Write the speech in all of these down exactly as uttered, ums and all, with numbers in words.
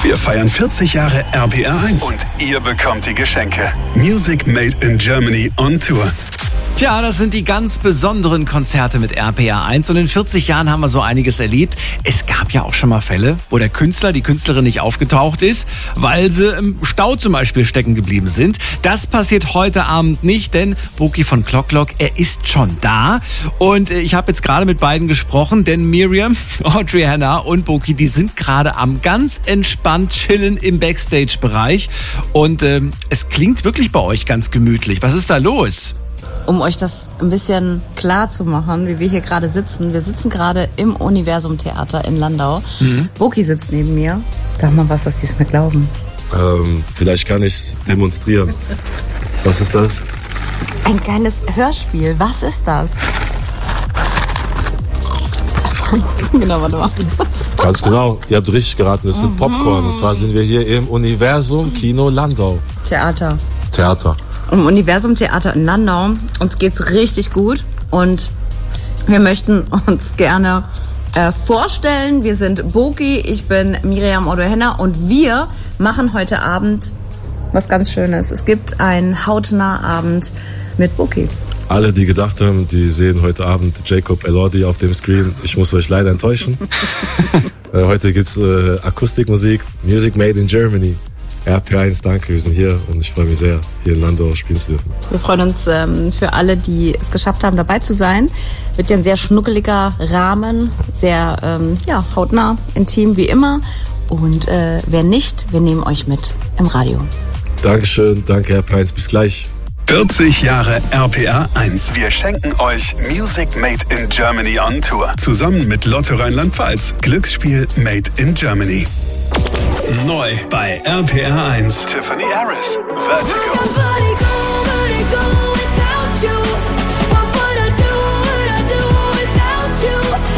Wir feiern vierzig Jahre R P R eins und ihr bekommt die Geschenke. Music Made in Germany on Tour. Tja, das sind die ganz besonderen Konzerte mit R P R eins und in vierzig Jahren haben wir so einiges erlebt. Es gab ja auch schon mal Fälle, wo der Künstler, die Künstlerin nicht aufgetaucht ist, weil sie im Stau zum Beispiel stecken geblieben sind. Das passiert heute Abend nicht, denn Boki von Clock Clock, er ist schon da und ich habe jetzt gerade mit beiden gesprochen, denn Miriam, Audrey Hanna und Boki, die sind gerade am ganz entspannt chillen im Backstage-Bereich und äh, es klingt wirklich bei euch ganz gemütlich. Was ist da los? Um euch das ein bisschen klar zu machen, wie wir hier gerade sitzen. Wir sitzen gerade im Universum Theater in Landau. Mhm. Boki sitzt neben mir. Sag mal was, dass die es mir glauben. Ähm, vielleicht kann ich es demonstrieren. Was ist das? Ein geiles Hörspiel. Was ist das? Genau, warte mal. Ganz genau. Ihr habt richtig geraten. Das sind Popcorn. Und zwar sind wir hier im Universum Kino Landau. Theater. Theater. Im Universum Theater in Landau. Uns geht's richtig gut und wir möchten uns gerne äh, vorstellen. Wir sind Boki, ich bin Miriam Audrey Hanna und wir machen heute Abend was ganz Schönes. Es gibt einen Hautnah-Abend mit Boki. Alle, die gedacht haben, die sehen heute Abend Jacob Elordi auf dem Screen. Ich muss euch leider enttäuschen. äh, heute gibt's äh, Akustikmusik, Music Made in Germany. R P R eins, danke, wir sind hier und ich freue mich sehr, hier in Landau spielen zu dürfen. Wir freuen uns ähm, für alle, die es geschafft haben, dabei zu sein. Wird ja ein sehr schnuckeliger Rahmen, sehr ähm, ja, hautnah, intim wie immer. Und äh, wer nicht, wir nehmen euch mit im Radio. Dankeschön, danke R P R eins, bis gleich. vierzig Jahre R P R eins. Wir schenken euch Music Made in Germany on Tour. Zusammen mit Lotto Rheinland-Pfalz. Glücksspiel Made in Germany. Neu bei R P R eins. Tiffany Harris, Vertigo.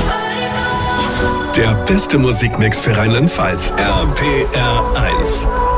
Der beste Musikmix für Rheinland-Pfalz. R P R eins.